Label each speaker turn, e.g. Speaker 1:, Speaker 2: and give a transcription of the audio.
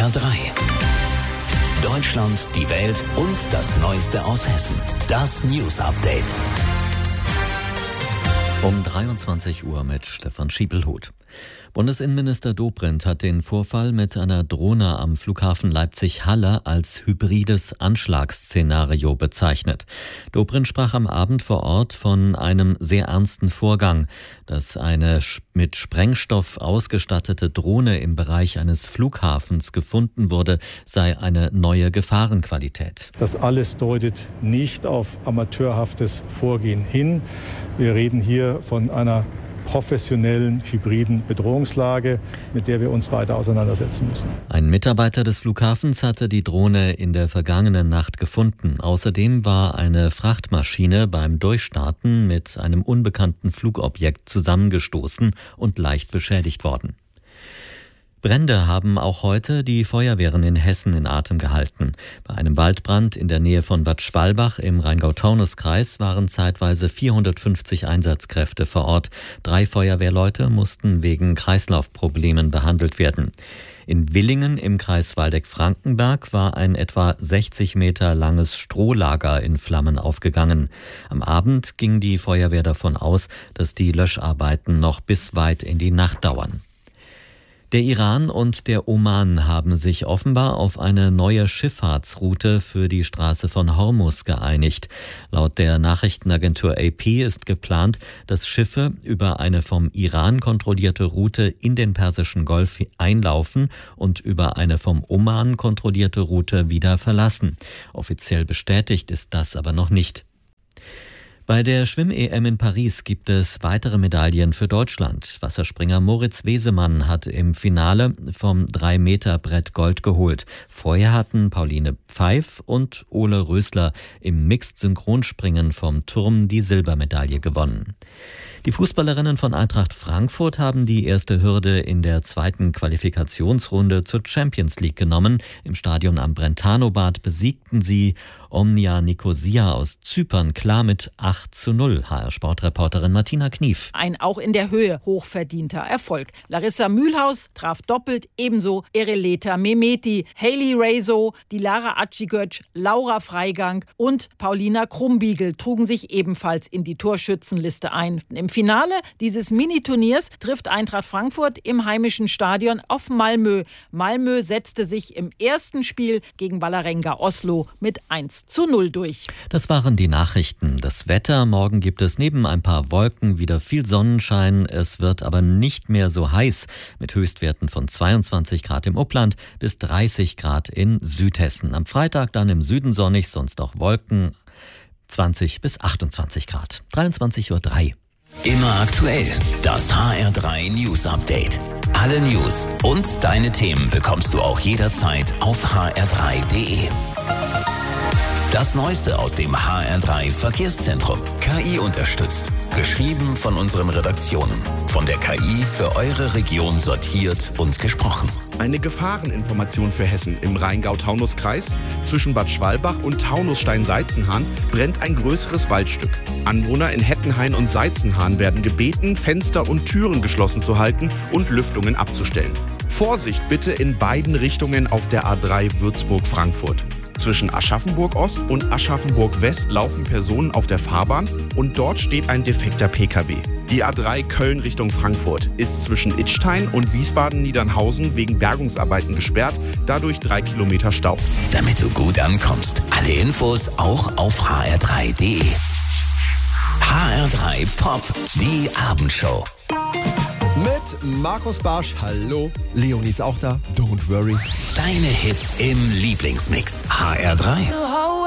Speaker 1: HR3. Deutschland, die Welt und das Neueste aus Hessen. Das News Update.
Speaker 2: Um 23 Uhr mit Stefan Schiebelhuth. Bundesinnenminister Dobrindt hat den Vorfall mit einer Drohne am Flughafen Leipzig-Halle als hybrides Anschlagsszenario bezeichnet. Dobrindt sprach am Abend vor Ort von einem sehr ernsten Vorgang. Dass eine mit Sprengstoff ausgestattete Drohne im Bereich eines Flughafens gefunden wurde, sei eine neue Gefahrenqualität.
Speaker 3: Das alles deutet nicht auf amateurhaftes Vorgehen hin. Wir reden hier von einer professionellen, hybriden Bedrohungslage, mit der wir uns weiter auseinandersetzen müssen.
Speaker 2: Ein Mitarbeiter des Flughafens hatte die Drohne in der vergangenen Nacht gefunden. Außerdem war eine Frachtmaschine beim Durchstarten mit einem unbekannten Flugobjekt zusammengestoßen und leicht beschädigt worden. Brände haben auch heute die Feuerwehren in Hessen in Atem gehalten. Bei einem Waldbrand in der Nähe von Bad Schwalbach im Rheingau-Taunus-Kreis waren zeitweise 450 Einsatzkräfte vor Ort. 3 Feuerwehrleute mussten wegen Kreislaufproblemen behandelt werden. In Willingen im Kreis Waldeck-Frankenberg war ein etwa 60 Meter langes Strohlager in Flammen aufgegangen. Am Abend ging die Feuerwehr davon aus, dass die Löscharbeiten noch bis weit in die Nacht dauern. Der Iran und der Oman haben sich offenbar auf eine neue Schifffahrtsroute für die Straße von Hormuz geeinigt. Laut der Nachrichtenagentur AP ist geplant, dass Schiffe über eine vom Iran kontrollierte Route in den Persischen Golf einlaufen und über eine vom Oman kontrollierte Route wieder verlassen. Offiziell bestätigt ist das aber noch nicht. Bei der Schwimm-EM in Paris gibt es weitere Medaillen für Deutschland. Wasserspringer Moritz Wesemann hat im Finale vom 3-Meter-Brett Gold geholt. Vorher hatten Pauline Pfeif und Ole Rösler im Mixed-Synchronspringen vom Turm die Silbermedaille gewonnen. Die Fußballerinnen von Eintracht Frankfurt haben die erste Hürde in der zweiten Qualifikationsrunde zur Champions League genommen. Im Stadion am Brentano-Bad besiegten sie Omnia Nicosia aus Zypern klar mit 8:0. HR-Sportreporterin Martina Knief.
Speaker 4: Ein auch in der Höhe hochverdienter Erfolg. Larissa Mühlhaus traf doppelt, ebenso Ereleta Mehmeti, Hailey Rezo, Dilara Acigöc, Laura Freigang und Paulina Krumbiegel trugen sich ebenfalls in die Torschützenliste ein. Im Finale dieses Mini-Turniers trifft Eintracht Frankfurt im heimischen Stadion auf Malmö. Malmö setzte sich im ersten Spiel gegen Vålerenga Oslo mit 1:0 durch.
Speaker 2: Das waren die Nachrichten. Das Wetter: Morgen gibt es neben ein paar Wolken wieder viel Sonnenschein. Es wird aber nicht mehr so heiß, mit Höchstwerten von 22 Grad im Upland bis 30 Grad in Südhessen. Am Freitag dann im Süden sonnig, sonst auch Wolken, 20 bis 28 Grad. 23:03 Uhr.
Speaker 1: Immer aktuell. Das HR3 News Update. Alle News und deine Themen bekommst du auch jederzeit auf hr3.de. Das Neueste aus dem HR3 Verkehrszentrum. KI unterstützt. Geschrieben von unseren Redaktionen. Von der KI für eure Region sortiert und gesprochen.
Speaker 5: Eine Gefahreninformation für Hessen. Im Rheingau-Taunus-Kreis zwischen Bad Schwalbach und Taunusstein-Seizenhahn brennt ein größeres Waldstück. Anwohner in Hettenhain und Seizenhahn werden gebeten, Fenster und Türen geschlossen zu halten und Lüftungen abzustellen. Vorsicht bitte in beiden Richtungen auf der A3 Würzburg-Frankfurt. Zwischen Aschaffenburg-Ost und Aschaffenburg-West laufen Personen auf der Fahrbahn und dort steht ein defekter Pkw. Die A3 Köln Richtung Frankfurt ist zwischen Idstein und Wiesbaden-Niedernhausen wegen Bergungsarbeiten gesperrt, dadurch 3 Kilometer Stau.
Speaker 1: Damit du gut ankommst. Alle Infos auch auf hr3.de. HR3 Pop, die Abendshow.
Speaker 6: Mit Markus Barsch, hallo. Leonie ist auch da, don't worry.
Speaker 1: Deine Hits im Lieblingsmix. HR3.